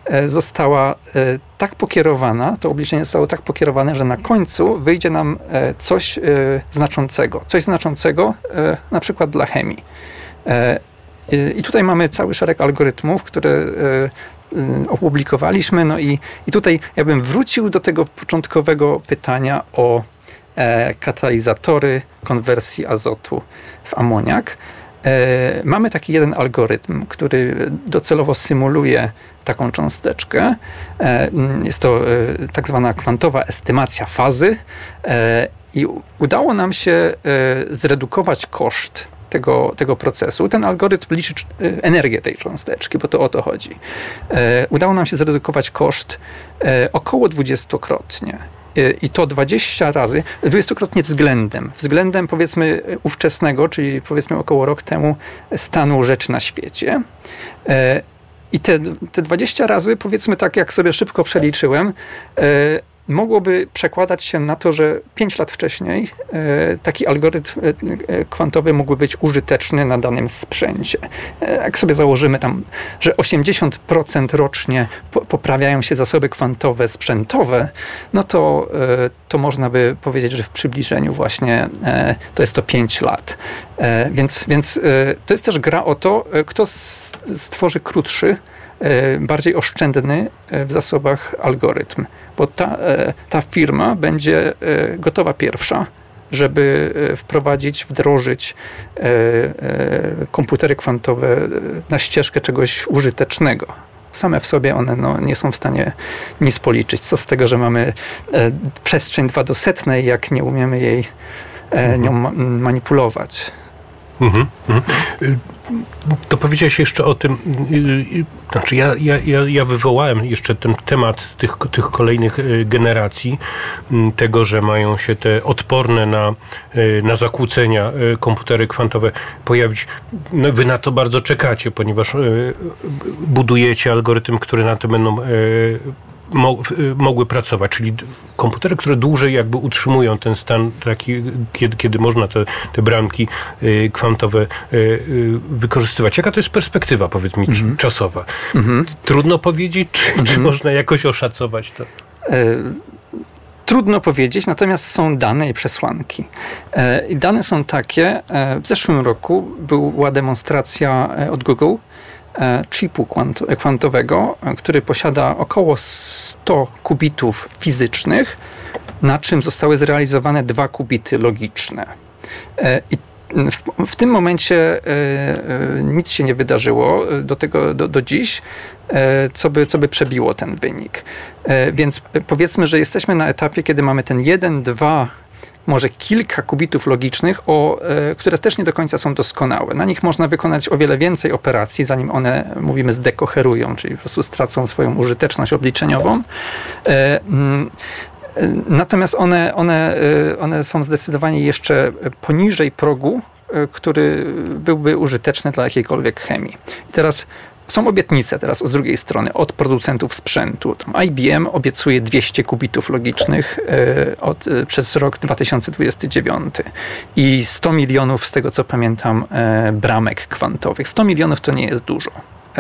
została tak pokierowana, to obliczenie zostało tak pokierowane, że na końcu wyjdzie nam coś znaczącego. Coś znaczącego na przykład dla chemii. I tutaj mamy cały szereg algorytmów, które opublikowaliśmy. No i tutaj ja bym wrócił do tego początkowego pytania o katalizatory konwersji azotu w amoniak. Mamy taki jeden algorytm, który docelowo symuluje taką cząsteczkę. Jest to tak zwana kwantowa estymacja fazy i udało nam się zredukować koszt tego procesu. Ten algorytm liczy energię tej cząsteczki, bo to o to chodzi. Udało nam się zredukować koszt około 20-krotnie. I to 20 razy, 20-krotnie względem powiedzmy ówczesnego, czyli powiedzmy około rok temu stanu rzeczy na świecie. I te 20 razy, powiedzmy tak jak sobie szybko przeliczyłem, mogłoby przekładać się na to, że 5 lat wcześniej taki algorytm kwantowy mógłby być użyteczny na danym sprzęcie. Jak sobie założymy tam, że 80% rocznie poprawiają się zasoby kwantowe sprzętowe, no to można by powiedzieć, że w przybliżeniu właśnie to jest to 5 lat. Więc to jest też gra o to, kto stworzy krótszy, bardziej oszczędny w zasobach algorytm. Bo ta firma będzie gotowa pierwsza, żeby wdrożyć komputery kwantowe na ścieżkę czegoś użytecznego. Same w sobie one nie są w stanie nic policzyć. Co z tego, że mamy przestrzeń 2 do 100, jak nie umiemy jej nią manipulować. To powiedziałeś jeszcze o tym, znaczy ja wywołałem jeszcze ten temat tych kolejnych generacji, tego, że mają się te odporne na zakłócenia komputery kwantowe pojawić. No, wy na to bardzo czekacie, ponieważ budujecie algorytm, który na tym będą mogły pracować, czyli komputery, które dłużej jakby utrzymują ten stan taki, kiedy można te bramki kwantowe wykorzystywać. Jaka to jest perspektywa, powiedz mi, czasowa? Trudno powiedzieć, czy można jakoś oszacować to? Trudno powiedzieć, natomiast są dane i przesłanki. I dane są takie, w zeszłym roku była demonstracja od Google chipu kwantowego, który posiada około 100 kubitów fizycznych, na czym zostały zrealizowane 2 kubity logiczne. I w tym momencie nic się nie wydarzyło do dziś, co by przebiło ten wynik. Więc powiedzmy, że jesteśmy na etapie, kiedy mamy ten 1, 2, może kilka kubitów logicznych, które też nie do końca są doskonałe. Na nich można wykonać o wiele więcej operacji, zanim one, mówimy, zdekoherują, czyli po prostu stracą swoją użyteczność obliczeniową. Natomiast one są zdecydowanie jeszcze poniżej progu, który byłby użyteczny dla jakiejkolwiek chemii. I teraz są obietnice teraz z drugiej strony od producentów sprzętu. IBM obiecuje 200 kubitów logicznych przez rok 2029 i 100 milionów, z tego co pamiętam, bramek kwantowych. 100 milionów to nie jest dużo.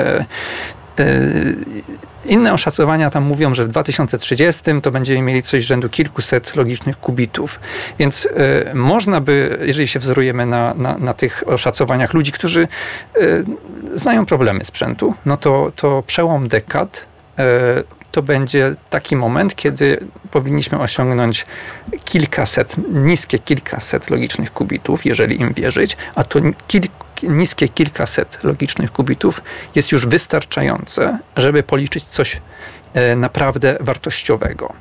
Inne oszacowania tam mówią, że w 2030 to będziemy mieli coś rzędu kilkuset logicznych kubitów. Więc można by, jeżeli się wzorujemy na tych oszacowaniach ludzi, którzy znają problemy sprzętu, no to przełom dekad to będzie taki moment, kiedy powinniśmy osiągnąć niskie kilkaset logicznych kubitów, jeżeli im wierzyć, a to niskie kilkaset logicznych kubitów jest już wystarczające, żeby policzyć coś naprawdę wartościowego.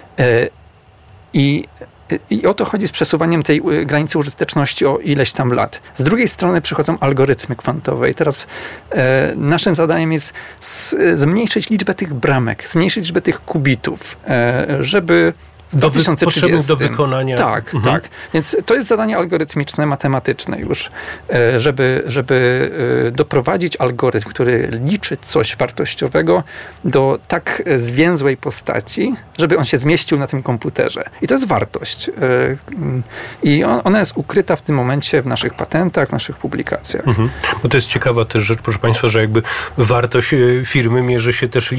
I o to chodzi z przesuwaniem tej granicy użyteczności o ileś tam lat. Z drugiej strony przychodzą algorytmy kwantowe i teraz naszym zadaniem jest zmniejszyć liczbę tych bramek, zmniejszyć liczbę tych kubitów, żeby w 2030. Do wykonania. Tak. Więc to jest zadanie algorytmiczne, matematyczne już, żeby doprowadzić algorytm, który liczy coś wartościowego do tak zwięzłej postaci, żeby on się zmieścił na tym komputerze. I to jest wartość. I ona jest ukryta w tym momencie w naszych patentach, w naszych publikacjach. Bo to jest ciekawa też rzecz, proszę Państwa, że jakby wartość firmy mierzy się też